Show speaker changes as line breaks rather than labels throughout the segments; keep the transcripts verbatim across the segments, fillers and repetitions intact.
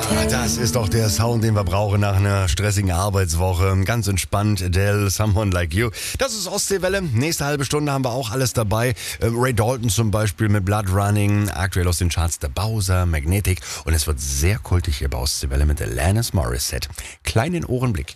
Das ist doch der Sound, den wir brauchen nach einer stressigen Arbeitswoche. Ganz entspannt, Adele, Someone Like You. Das ist Ostseewelle. Nächste halbe Stunde haben wir auch alles dabei. Ray Dalton zum Beispiel mit Blood Running. Aktuell aus den Charts der Bowser, Magnetic. Und es wird sehr kultig hier bei Ostseewelle mit Alanis Morissette. Kleinen Ohrenblick.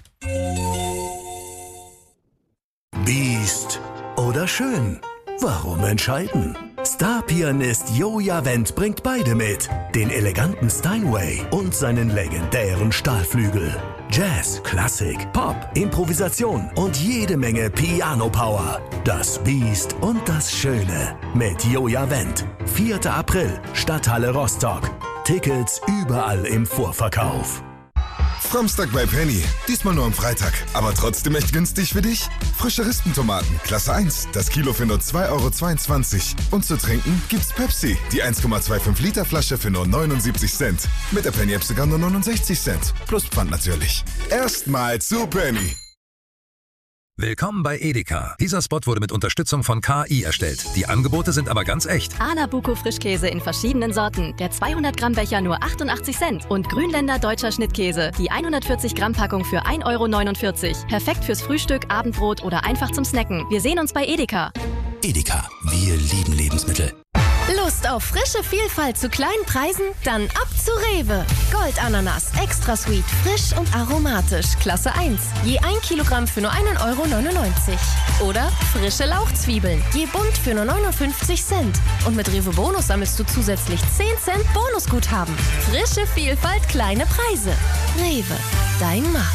Biest oder schön? Warum entscheiden? Star-Pianist Joja Wendt bringt beide mit. Den eleganten Steinway und seinen legendären Stahlflügel. Jazz, Klassik, Pop, Improvisation und jede Menge Piano-Power. Das Biest und das Schöne mit Joja Wendt. vierter April, Stadthalle Rostock. Tickets überall im Vorverkauf.
Samstag bei Penny. Diesmal nur am Freitag. Aber trotzdem echt günstig für dich? Frische Rispentomaten, Klasse eins. Das Kilo für nur zwei Euro zweiundzwanzig. Und zu trinken gibt's Pepsi. Die eins Komma fünfundzwanzig Liter Flasche für nur neunundsiebzig Cent. Mit der Penny App sogar nur neunundsechzig Cent. Plus Pfand natürlich. Erstmal zu Penny.
Willkommen bei Edeka. Dieser Spot wurde mit Unterstützung von K I erstellt. Die Angebote sind aber ganz echt.
Anabuco Frischkäse in verschiedenen Sorten. Der zweihundert Gramm Becher nur achtundachtzig Cent. Und Grünländer Deutscher Schnittkäse. Die hundertvierzig Gramm Packung für ein Euro neunundvierzig. Perfekt fürs Frühstück, Abendbrot oder einfach zum Snacken. Wir sehen uns bei Edeka.
Edeka, wir lieben Lebensmittel.
Lust auf frische Vielfalt zu kleinen Preisen? Dann ab zu Rewe. Goldananas, extra sweet, frisch und aromatisch, Klasse eins. Je ein Kilogramm für nur ein Euro neunundneunzig. Oder frische Lauchzwiebeln, je bunt für nur neunundfünfzig Cent. Und mit Rewe Bonus sammelst du zusätzlich zehn Cent Bonusguthaben. Frische Vielfalt, kleine Preise. Rewe, dein Markt.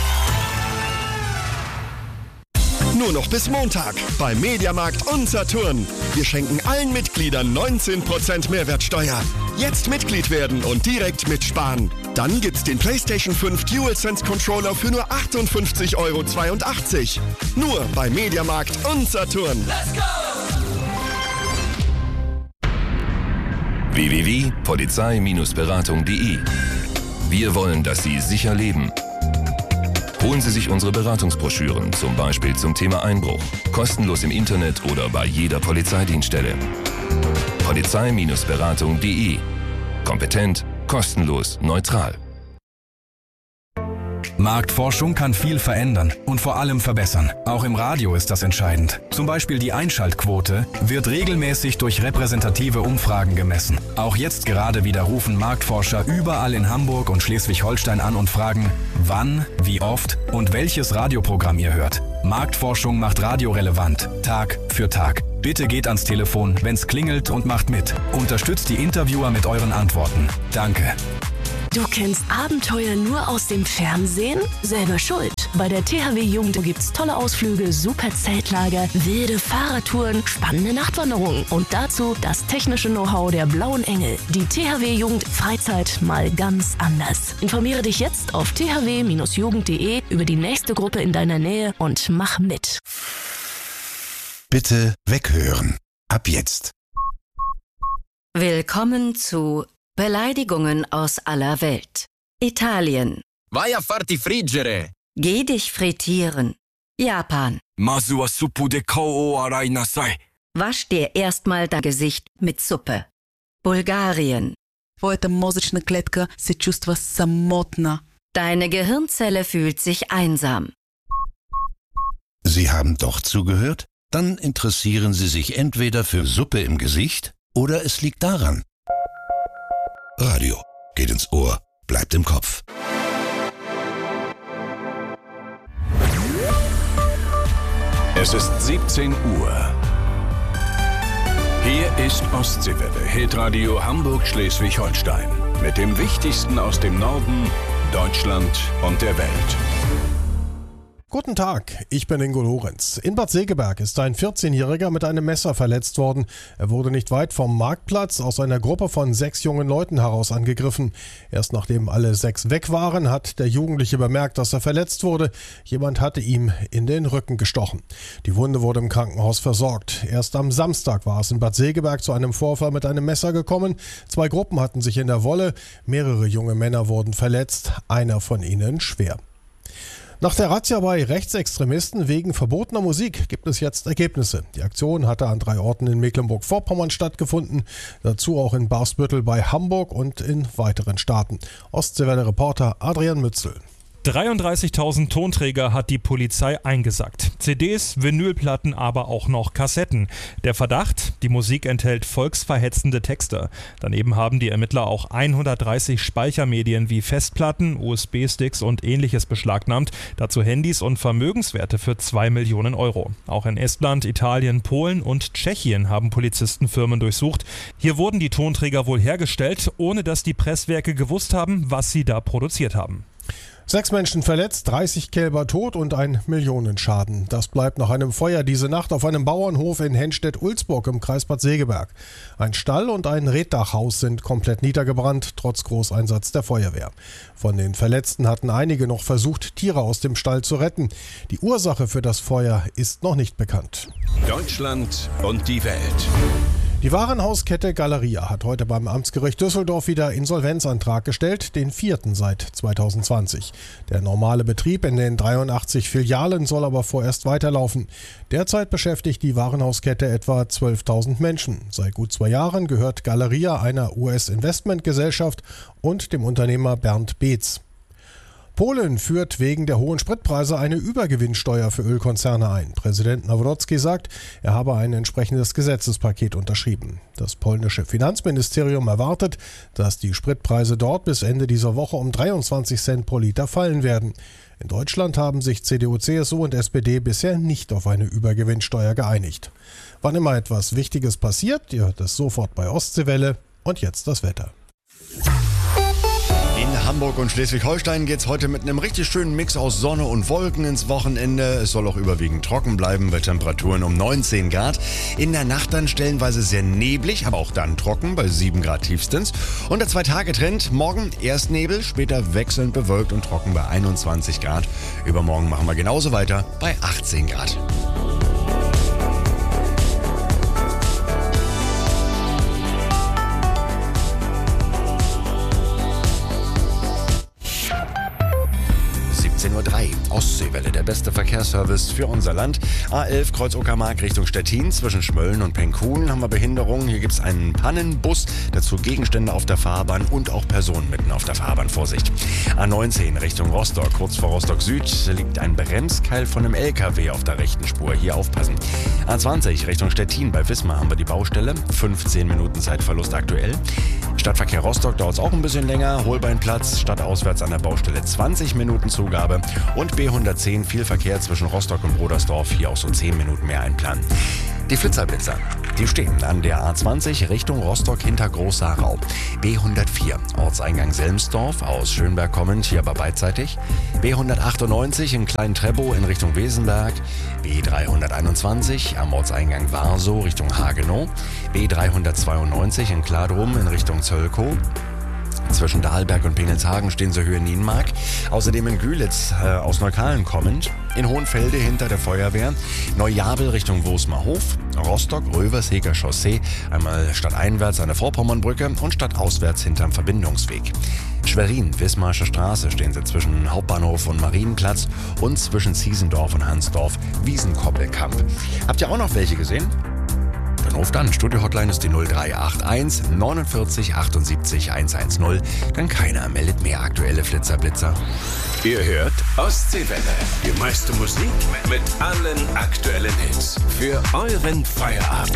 Nur noch bis Montag bei Mediamarkt und Saturn. Wir schenken allen Mitgliedern neunzehn Prozent Mehrwertsteuer. Jetzt Mitglied werden und direkt mitsparen. Dann gibt's den PlayStation fünf DualSense Controller für nur achtundfünfzig Euro zweiundachtzig. Nur bei Mediamarkt und Saturn.
Let's go!
w w w punkt polizei Beratung punkt de. Wir wollen, dass Sie sicher leben. Holen Sie sich unsere Beratungsbroschüren, zum Beispiel zum Thema Einbruch, kostenlos im Internet oder bei jeder Polizeidienststelle. Polizei Beratung punkt de. Kompetent, kostenlos, neutral.
Marktforschung kann viel verändern und vor allem verbessern. Auch im Radio ist das entscheidend. Zum Beispiel die Einschaltquote wird regelmäßig durch repräsentative Umfragen gemessen. Auch jetzt gerade wieder rufen Marktforscher überall in Hamburg und Schleswig-Holstein an und fragen, wann, wie oft und welches Radioprogramm ihr hört. Marktforschung macht Radio relevant, Tag für Tag. Bitte geht ans Telefon, wenn's klingelt und macht mit. Unterstützt die Interviewer mit euren Antworten. Danke.
Du kennst Abenteuer nur aus dem Fernsehen? Selber schuld. Bei der T H W Jugend gibt's tolle Ausflüge, super Zeltlager, wilde Fahrradtouren, spannende Nachtwanderungen und dazu das technische Know-how der Blauen Engel. Die T H W Jugend Freizeit mal ganz anders. Informiere dich jetzt auf t h w Bindestrich jugend punkt de über die nächste Gruppe in deiner Nähe und mach mit.
Bitte weghören. Ab jetzt.
Willkommen zu Beleidigungen aus aller Welt. Italien.
Vai a farti friggere.
Geh dich frittieren. Japan.
Masu wa suppu de kao o arai nasai.
Wasch dir erstmal dein Gesicht mit Suppe. Bulgarien.
Твоята мозъчна клетка се чувства самотна.
Deine Gehirnzelle fühlt sich einsam.
Sie haben doch zugehört? Dann interessieren Sie sich entweder für Suppe im Gesicht oder es liegt daran. Radio geht ins Ohr, bleibt im Kopf.
Es ist siebzehn Uhr. Hier ist Ostseewelle, Hitradio Hamburg-Schleswig-Holstein. Mit dem Wichtigsten aus dem Norden, Deutschland und der Welt.
Guten Tag, ich bin Ingo Lorenz. In Bad Segeberg ist ein vierzehnjähriger mit einem Messer verletzt worden. Er wurde nicht weit vom Marktplatz aus einer Gruppe von sechs jungen Leuten heraus angegriffen. Erst nachdem alle sechs weg waren, hat der Jugendliche bemerkt, dass er verletzt wurde. Jemand hatte ihm in den Rücken gestochen. Die Wunde wurde im Krankenhaus versorgt. Erst am Samstag war es in Bad Segeberg zu einem Vorfall mit einem Messer gekommen. Zwei Gruppen hatten sich in der Wolle. Mehrere junge Männer wurden verletzt, einer von ihnen schwer. Nach der Razzia bei Rechtsextremisten wegen verbotener Musik gibt es jetzt Ergebnisse. Die Aktion hatte an drei Orten in Mecklenburg-Vorpommern stattgefunden, dazu auch in Barsbüttel bei Hamburg und in weiteren Staaten. Ostseewelle-Reporter Adrian Mützel.
dreiunddreißigtausend Tonträger hat die Polizei eingesackt. C Ds, Vinylplatten, aber auch noch Kassetten. Der Verdacht, die Musik enthält volksverhetzende Texte. Daneben haben die Ermittler auch hundertdreißig Speichermedien wie Festplatten, U S B-Sticks und ähnliches beschlagnahmt. Dazu Handys und Vermögenswerte für zwei Millionen Euro. Auch in Estland, Italien, Polen und Tschechien haben Polizisten Firmen durchsucht. Hier wurden die Tonträger wohl hergestellt, ohne dass die Presswerke gewusst haben, was sie da produziert haben.
Sechs Menschen verletzt, dreißig Kälber tot und ein Millionenschaden. Das bleibt nach einem Feuer diese Nacht auf einem Bauernhof in Henstedt-Ulzburg im Kreis Bad Segeberg. Ein Stall und ein Reetdachhaus sind komplett niedergebrannt, trotz Großeinsatz der Feuerwehr. Von den Verletzten hatten einige noch versucht, Tiere aus dem Stall zu retten. Die Ursache für das Feuer ist noch nicht bekannt.
Deutschland und die Welt.
Die Warenhauskette Galeria hat heute beim Amtsgericht Düsseldorf wieder Insolvenzantrag gestellt, den vierten seit zweitausendzwanzig. Der normale Betrieb in den dreiundachtzig Filialen soll aber vorerst weiterlaufen. Derzeit beschäftigt die Warenhauskette etwa zwölftausend Menschen. Seit gut zwei Jahren gehört Galeria einer U S-Investmentgesellschaft und dem Unternehmer Bernd Beetz. Polen führt wegen der hohen Spritpreise eine Übergewinnsteuer für Ölkonzerne ein. Präsident Nawrocki sagt, er habe ein entsprechendes Gesetzespaket unterschrieben. Das polnische Finanzministerium erwartet, dass die Spritpreise dort bis Ende dieser Woche um dreiundzwanzig Cent pro Liter fallen werden. In Deutschland haben sich C D U, C S U und S P D bisher nicht auf eine Übergewinnsteuer geeinigt. Wann immer etwas Wichtiges passiert, ihr hört es sofort bei Ostseewelle. Und jetzt das Wetter.
In Hamburg und Schleswig-Holstein geht's heute mit einem richtig schönen Mix aus Sonne und Wolken ins Wochenende. Es soll auch überwiegend trocken bleiben bei Temperaturen um neunzehn Grad. In der Nacht dann stellenweise sehr neblig, aber auch dann trocken bei sieben Grad tiefstens. Und der Zwei-Tage-Trend, morgen erst Nebel, später wechselnd bewölkt und trocken bei einundzwanzig Grad. Übermorgen machen wir genauso weiter bei achtzehn Grad. siebzehn Uhr drei, Ostseewelle, der beste Verkehrsservice für unser Land. A elf Kreuz Uckermark Richtung Stettin, zwischen Schmölln und Penkuhlen haben wir Behinderungen. Hier gibt es einen Pannenbus, dazu Gegenstände auf der Fahrbahn und auch Personen mitten auf der Fahrbahn. Vorsicht. A neunzehn Richtung Rostock, kurz vor Rostock Süd liegt ein Bremskeil von einem L K W auf der rechten Spur. Hier aufpassen. A zwanzig Richtung Stettin, bei Wismar haben wir die Baustelle. fünfzehn Minuten Zeitverlust aktuell. Stadtverkehr Rostock dauert es auch ein bisschen länger. Holbeinplatz, stadtauswärts an der Baustelle zwanzig Minuten Zugabe. Und B hundertzehn, viel Verkehr zwischen Rostock und Brodersdorf, hier auch so zehn Minuten mehr einplanen. Die Flitzerblitzer, die stehen an der A zwanzig Richtung Rostock hinter Groß-Sarau. B hundertvier, Ortseingang Selmsdorf, aus Schönberg kommend, hier aber beidseitig. B hundertachtundneunzig in Klein-Treppow in Richtung Wesenberg. B dreihunderteinundzwanzig am Ortseingang Warsow Richtung Hagenow. B dreihundertzweiundneunzig in Kladrum in Richtung Zöllkow. Zwischen Dahlberg und Pingelshagen stehen sie Höhe Nienmark. Außerdem in Gülitz äh, aus Neukalen kommend. In Hohenfelde hinter der Feuerwehr. Neujabel Richtung Wosmerhof. Rostock, Röversheger Chaussee. Einmal stadteinwärts an der Vorpommernbrücke und stadtauswärts hinterm Verbindungsweg. Schwerin, Wismarsche Straße stehen sie zwischen Hauptbahnhof und Marienplatz und zwischen Ziesendorf und Hansdorf, Wiesenkoppelkamp. Habt ihr auch noch welche gesehen? Dann ruft an. Studio-Hotline ist die null drei acht eins neunundvierzig achtundsiebzig hundertzehn. Dann keiner meldet mehr aktuelle Flitzerblitzer.
Ihr hört Ostseewelle. Die meiste Musik mit allen aktuellen Hits. Für euren Feierabend.